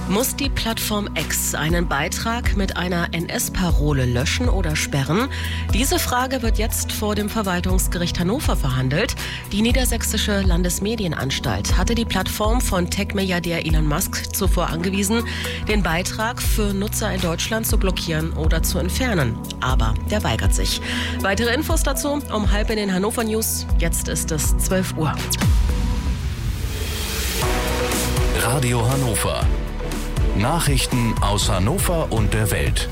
Muss die Plattform X einen Beitrag mit einer NS-Parole löschen oder sperren? Diese Frage wird jetzt vor dem Verwaltungsgericht Hannover verhandelt. Die Niedersächsische Landesmedienanstalt hatte die Plattform von Tech-Milliardär Elon Musk zuvor angewiesen, den Beitrag für Nutzer in Deutschland zu blockieren oder zu entfernen. Aber der weigert sich. Weitere Infos dazu um 12:30 in den Hannover News. Jetzt ist es 12 Uhr. Radio Hannover. Nachrichten aus Hannover und der Welt.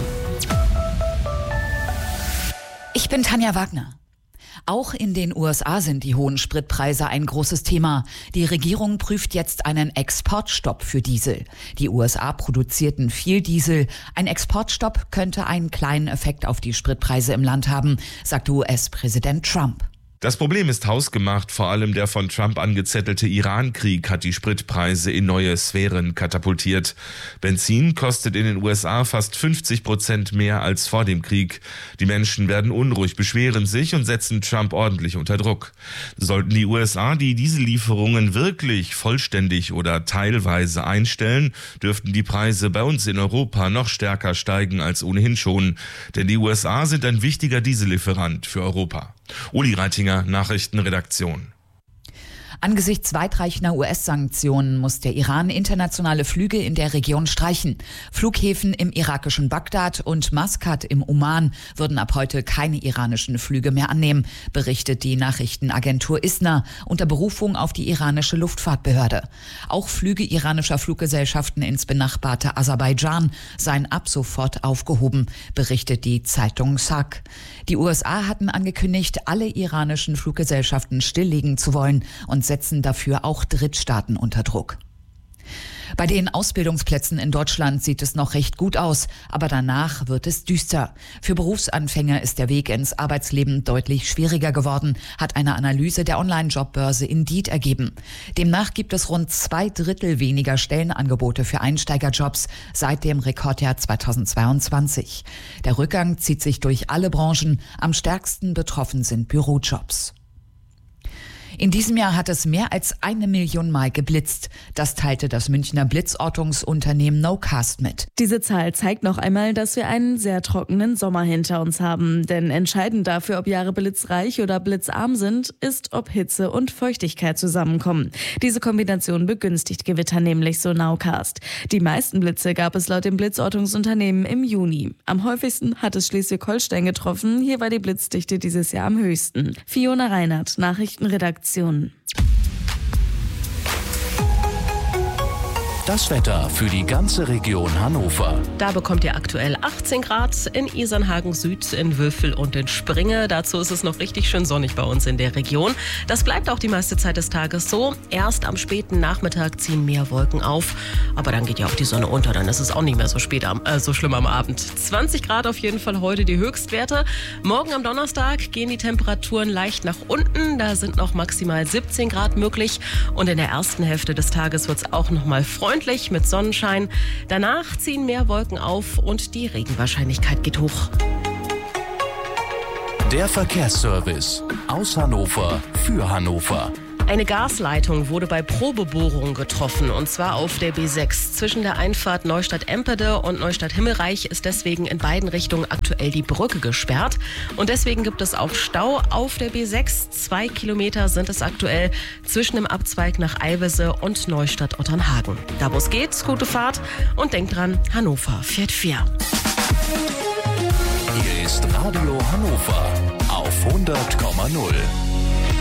Ich bin Tanja Wagner. Auch in den USA sind die hohen Spritpreise ein großes Thema. Die Regierung prüft jetzt einen Exportstopp für Diesel. Die USA produzierten viel Diesel. Ein Exportstopp könnte einen kleinen Effekt auf die Spritpreise im Land haben, sagte US-Präsident Trump. Das Problem ist hausgemacht, vor allem der von Trump angezettelte Iran-Krieg hat die Spritpreise in neue Sphären katapultiert. Benzin kostet in den USA fast 50% mehr als vor dem Krieg. Die Menschen werden unruhig, beschweren sich und setzen Trump ordentlich unter Druck. Sollten die USA die Diesellieferungen wirklich vollständig oder teilweise einstellen, dürften die Preise bei uns in Europa noch stärker steigen als ohnehin schon. Denn die USA sind ein wichtiger Diesellieferant für Europa. Uli Reitinger, Nachrichtenredaktion. Angesichts weitreichender US-Sanktionen muss der Iran internationale Flüge in der Region streichen. Flughäfen im irakischen Bagdad und Maskat im Oman würden ab heute keine iranischen Flüge mehr annehmen, berichtet die Nachrichtenagentur ISNA unter Berufung auf die iranische Luftfahrtbehörde. Auch Flüge iranischer Fluggesellschaften ins benachbarte Aserbaidschan seien ab sofort aufgehoben, berichtet die Zeitung SAK. Die USA hatten angekündigt, alle iranischen Fluggesellschaften stilllegen zu wollen und setzen dafür auch Drittstaaten unter Druck. Bei den Ausbildungsplätzen in Deutschland sieht es noch recht gut aus, aber danach wird es düster. Für Berufsanfänger ist der Weg ins Arbeitsleben deutlich schwieriger geworden, hat eine Analyse der Online-Jobbörse Indeed ergeben. Demnach gibt es rund 2/3 weniger Stellenangebote für Einsteigerjobs seit dem Rekordjahr 2022. Der Rückgang zieht sich durch alle Branchen. Am stärksten betroffen sind Bürojobs. In diesem Jahr hat es mehr als 1 Million Mal geblitzt. Das teilte das Münchner Blitzortungsunternehmen Nocast mit. Diese Zahl zeigt noch einmal, dass wir einen sehr trockenen Sommer hinter uns haben. Denn entscheidend dafür, ob Jahre blitzreich oder blitzarm sind, ist, ob Hitze und Feuchtigkeit zusammenkommen. Diese Kombination begünstigt Gewitter nämlich, so Nowcast. Die meisten Blitze gab es laut dem Blitzortungsunternehmen im Juni. Am häufigsten hat es Schleswig-Holstein getroffen. Hier war die Blitzdichte dieses Jahr am höchsten. Fiona Reinhardt, Nachrichtenredaktion. Das Wetter für die ganze Region Hannover. Da bekommt ihr aktuell 18 Grad in Isernhagen Süd, in Wülfel und in Springe. Dazu ist es noch richtig schön sonnig bei uns in der Region. Das bleibt auch die meiste Zeit des Tages so. Erst am späten Nachmittag ziehen mehr Wolken auf. Aber dann geht ja auch die Sonne unter. Dann ist es auch nicht mehr so so schlimm am Abend. 20 Grad auf jeden Fall heute die Höchstwerte. Morgen am Donnerstag gehen die Temperaturen leicht nach unten. Da sind noch maximal 17 Grad möglich. Und in der ersten Hälfte des Tages wird es auch noch mal freundlich mit Sonnenschein. Danach ziehen mehr Wolken auf und die Regenwahrscheinlichkeit geht hoch. Der Verkehrsservice aus Hannover für Hannover. Eine Gasleitung wurde bei Probebohrungen getroffen, und zwar auf der B6. Zwischen der Einfahrt Neustadt-Empede und Neustadt-Himmelreich ist deswegen in beiden Richtungen aktuell die Brücke gesperrt. Und deswegen gibt es auch Stau auf der B6. 2 Kilometer sind es aktuell zwischen dem Abzweig nach Eiwese und Neustadt-Otternhagen. Da wo es geht, gute Fahrt und denkt dran, Hannover fährt fair. Hier ist Radio Hannover auf 100,0.